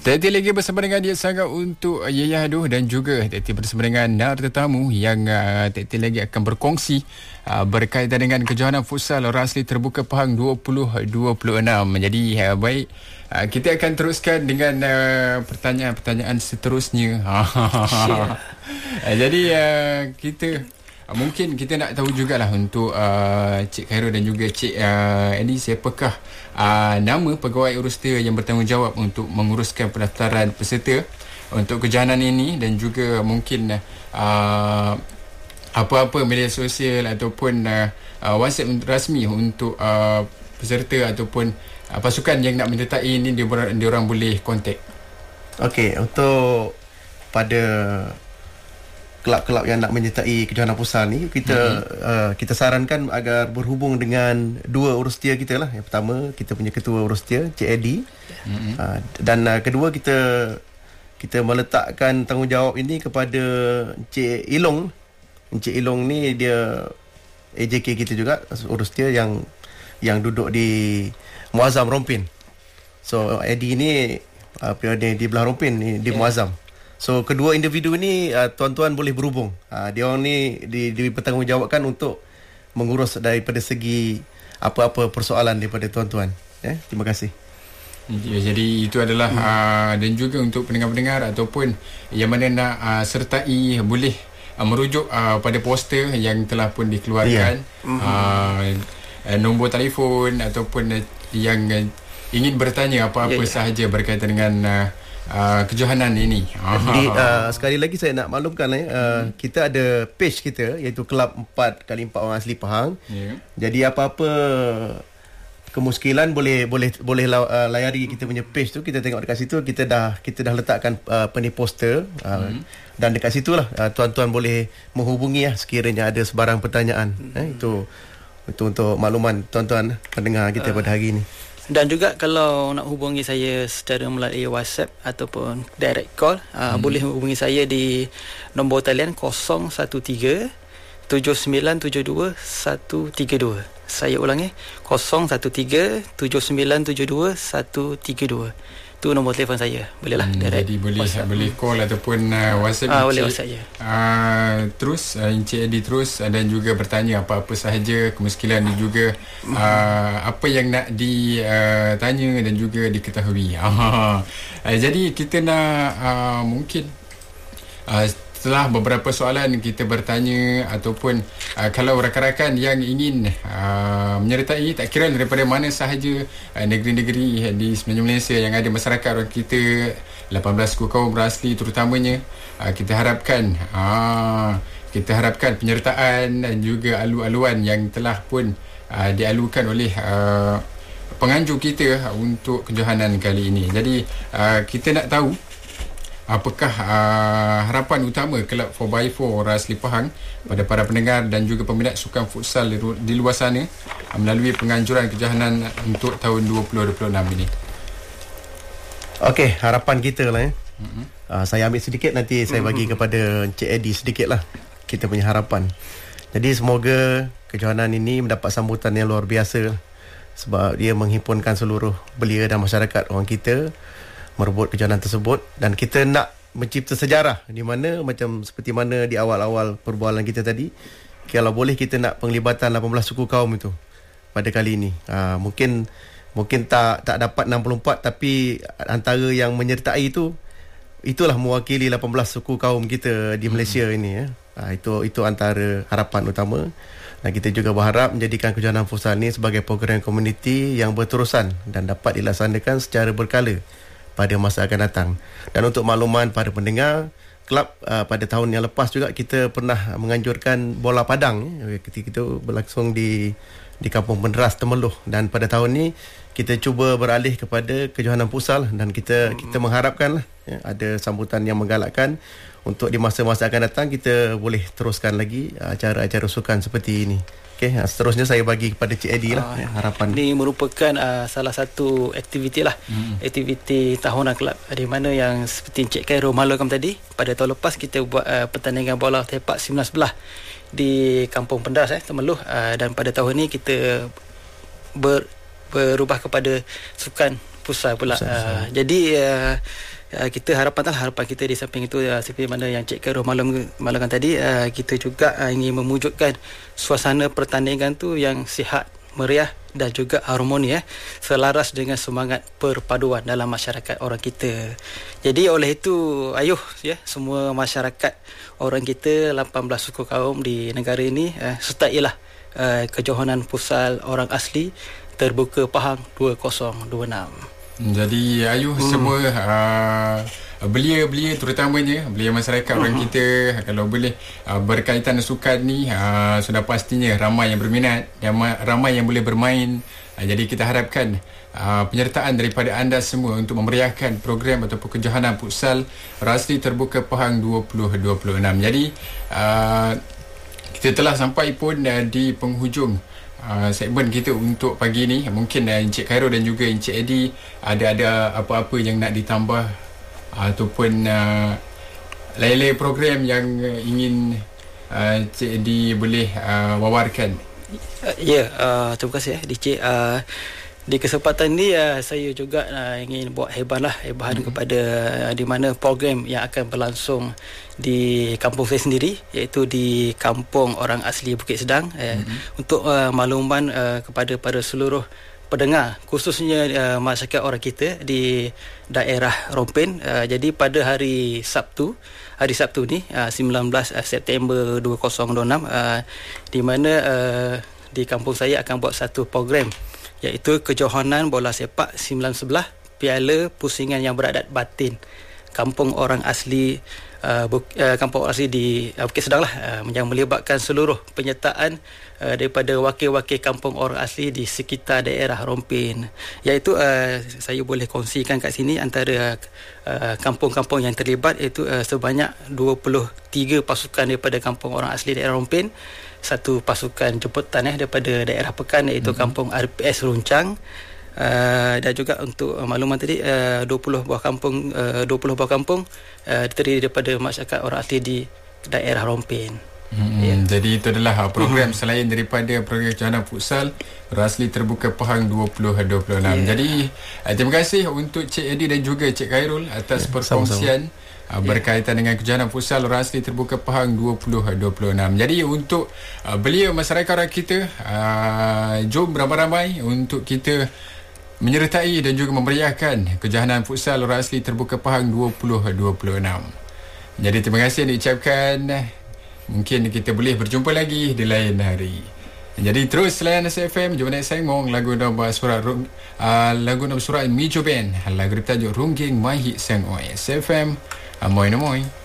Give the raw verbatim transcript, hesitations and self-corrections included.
Tadi lagi bersama dengan dia sangat untuk Yayah Aduh dan juga tadi bersama dengan nar tetamu yang uh, tadi lagi akan berkongsi uh, berkaitan dengan kejohanan futsal Rasli Terbuka Pahang dua ribu dua puluh enam. Jadi uh, baik, uh, kita akan teruskan dengan uh, pertanyaan-pertanyaan seterusnya. uh, jadi uh, kita uh, mungkin kita nak tahu jugalah untuk uh, Cik Khairul dan juga Cik uh, Andy, siapakah Uh, nama pegawai urustia yang bertanggungjawab untuk menguruskan pendaftaran peserta untuk kejohanan ini, dan juga mungkin uh, apa-apa media sosial ataupun uh, uh, WhatsApp rasmi untuk uh, peserta ataupun uh, pasukan yang nak menyertai ini, dia, dia orang boleh kontak. Okey, untuk pada kelab-kelab yang nak menyertai kejohanan futsal ni, kita mm-hmm. uh, kita sarankan agar berhubung dengan dua urustia kita lah. Yang pertama, kita punya ketua urustia Cik Eddie, mm-hmm. uh, dan uh, kedua, kita kita meletakkan tanggungjawab ini kepada Cik Ilong. Cik Ilong ni dia A J K kita juga, urustia yang yang duduk di Muazzam Rompin. So Eddie ni uh, periode di belah Rompin ni di yeah. Muazzam. So kedua individu ni uh, tuan-tuan boleh berhubung. Uh, dia orang ni di, dipertanggungjawabkan untuk mengurus daripada segi apa-apa persoalan daripada tuan-tuan. Eh, terima kasih. Ya, jadi itu adalah hmm. uh, dan juga untuk pendengar-pendengar ataupun yang mana nak uh, sertai, boleh uh, merujuk uh, pada poster yang telah pun dikeluarkan. Yeah. Hmm. Uh, uh, nombor telefon ataupun uh, yang uh, ingin bertanya apa-apa yeah, yeah. sahaja berkaitan dengan uh, Uh, kejohanan ini. Di, uh, sekali lagi saya nak maklumkan eh, uh, hmm. kita ada page kita, iaitu Kelab empat kali empat Orang Asli Pahang. Yeah. Jadi apa-apa kemuskilan boleh boleh boleh uh, layari kita punya page tu. Kita tengok dekat situ, kita dah kita dah letakkan uh, apa ni poster, uh, hmm. dan dekat situlah uh, tuan-tuan boleh menghubungi lah sekiranya ada sebarang pertanyaan. Hmm. Eh, itu itu untuk makluman tuan-tuan pendengar kita uh. pada hari ini. Dan juga kalau nak hubungi saya secara melalui WhatsApp ataupun direct call, uh, hmm. boleh hubungi saya di nombor talian kosong satu tiga tujuh sembilan tujuh dua satu tiga dua. Saya ulangi, kosong satu tiga tujuh sembilan tujuh dua satu tiga dua. Itu nombor telefon saya. Bolehlah hmm, direct. Jadi boleh WhatsApp. boleh call ataupun uh, WhatsApp. Ah, boleh WhatsApp je. Uh, terus uh, Encik Eddie terus uh, dan juga bertanya apa-apa sahaja kemuskilan dan juga uh, apa yang nak ditanya uh, dan juga diketahui. uh, jadi kita nak uh, mungkin uh, setelah beberapa soalan kita bertanya ataupun uh, kalau rakan-rakan yang ingin uh, menyertai, tak kira daripada mana sahaja uh, negeri-negeri di semenanjung Malaysia yang ada masyarakat orang kita lapan belas suku kaum berasli terutamanya, uh, kita harapkan uh, kita harapkan penyertaan dan juga alu-aluan yang telah pun uh, dialukan oleh uh, penganjur kita untuk kejohanan kali ini. Jadi uh, kita nak tahu apakah uh, harapan utama Kelab empat by empat Rasli Pahang pada para pendengar dan juga peminat sukan futsal di, di luar sana uh, melalui penganjuran kejohanan untuk tahun dua ribu dua puluh enam ini? Okey, harapan kita lah eh. Mm-hmm. Uh, saya ambil sedikit, nanti saya bagi mm-hmm. kepada Encik Eddie sedikit lah kita punya harapan. Jadi semoga kejohanan ini mendapat sambutan yang luar biasa, sebab dia menghimpunkan seluruh belia dan masyarakat orang kita merebut kejohanan tersebut, dan kita nak mencipta sejarah di mana macam seperti mana di awal-awal perbualan kita tadi, kalau boleh kita nak penglibatan lapan belas suku kaum itu pada kali ini. Aa, mungkin mungkin tak tak dapat enam puluh empat, tapi antara yang menyertai itu itulah mewakili lapan belas suku kaum kita di Malaysia hmm. ini ya. Aa, itu itu antara harapan utama, dan kita juga berharap menjadikan kejohanan futsal ini sebagai program komuniti yang berterusan dan dapat dilaksanakan secara berkala pada masa akan datang. Dan untuk makluman pada pendengar, kelab uh, pada tahun yang lepas juga kita pernah menganjurkan bola padang eh, ketika itu berlangsung di di Kampung Penderas Temeloh, dan pada tahun ni kita cuba beralih kepada kejohanan futsal, dan kita hmm. kita mengharapkan ya, ada sambutan yang menggalakkan untuk di masa-masa akan datang kita boleh teruskan lagi uh, acara-acara sukan seperti ini. Okey, seterusnya saya bagi kepada Cik Eddie lah uh, harapan. Ini merupakan uh, salah satu aktiviti lah, hmm. aktiviti tahunan kelab, di mana yang seperti Encik Khairul maklumkan tadi, pada tahun lepas kita buat uh, pertandingan bola tepak sembilan sebelah di Kampung Penderas eh, Temeloh, uh, dan pada tahun ini kita ber, berubah kepada sukan futsal pula. Pusat, uh, jadi uh, uh, kita harapan tak harapan kita di samping itu uh, seperti mana yang Cik Khairul malam malamkan tadi, uh, kita juga uh, ingin mewujudkan suasana pertandingan tu yang sihat, meriah dan juga harmoni, eh, selaras dengan semangat perpaduan dalam masyarakat orang kita. Jadi oleh itu, ayuh ya semua masyarakat orang kita lapan belas suku kaum di negara ini, eh, sertailah uh, kejohanan Futsal Orang Asli Terbuka Pahang dua kosong dua enam. Jadi ayuh hmm. semua uh, belia-belia, terutamanya belia masyarakat hmm. orang kita, kalau boleh uh, berkaitan dengan sukan ni, uh, sudah pastinya ramai yang berminat, ramai yang boleh bermain. uh, Jadi kita harapkan uh, penyertaan daripada anda semua untuk memeriahkan program ataupun kejohanan Futsal Orang Asli Terbuka Pahang dua ribu dua puluh enam. Jadi uh, kita telah sampai pun uh, di penghujung Uh, segmen kita untuk pagi ni. Mungkin uh, Encik Khairul dan juga Encik Eddie ada-ada apa-apa yang nak ditambah uh, ataupun uh, lain-lain program yang uh, ingin uh, Encik Eddie boleh uh, wawarkan. Uh, ya, yeah, uh, terima kasih eh, Encik. Uh, di kesempatan ni uh, saya juga uh, ingin buat hebah lah, hebahan hmm. kepada uh, di mana program yang akan berlangsung di kampung saya sendiri, iaitu di Kampung Orang Asli Bukit Sedang. eh, hmm. Untuk uh, makluman uh, kepada para seluruh pendengar, khususnya uh, masyarakat orang kita di daerah Rompin. uh, Jadi pada hari Sabtu Hari Sabtu ni uh, sembilan belas September dua ribu dua puluh enam, uh, di mana uh, di kampung saya akan buat satu program, iaitu kejohanan bola sepak sembilan sebelah Piala Pusingan yang Beradat Batin Kampung Orang Asli uh, Buk, uh, Kampung Orang Asli di uh, Bukit Sedang lah, uh, yang melibatkan seluruh penyertaan uh, daripada wakil-wakil kampung orang asli di sekitar daerah Rompin. Iaitu uh, saya boleh kongsikan kat sini antara uh, kampung-kampung yang terlibat, iaitu uh, sebanyak dua puluh tiga pasukan daripada kampung orang asli daerah Rompin, satu pasukan jemputan eh daripada daerah Pekan, iaitu mm-hmm. kampung R P S Runcang, uh, dan juga untuk uh, makluman tadi uh, dua puluh buah kampung uh, dua puluh buah kampung uh, terdiri daripada masyarakat orang asli di daerah Rompin. Hmm, yeah. Jadi itu adalah program hmm. selain daripada program kejohanan Futsal Orang Asli Terbuka Pahang dua ribu dua puluh enam. Yeah. Jadi uh, terima kasih untuk Cik Eddie dan juga Cik Khairul atas yeah, perkongsian uh, berkaitan yeah. dengan kejohanan Futsal Orang Asli Terbuka Pahang dua ribu dua puluh enam. Jadi untuk uh, belia masyarakat orang kita, uh, jom beramai-ramai untuk kita menyertai dan juga memeriahkan kejohanan Futsal Orang Asli Terbuka Pahang dua ribu dua puluh enam. Jadi terima kasih yang diucapkan. Mungkin kita boleh berjumpa lagi di lain hari. Jadi terus layan S F M, jom naik sengong lagu nombor surat uh, lagu nombor surat Mijo Band, lagu bertajuk Rungging Mahi Seng Oi. S F M, amoy namoy.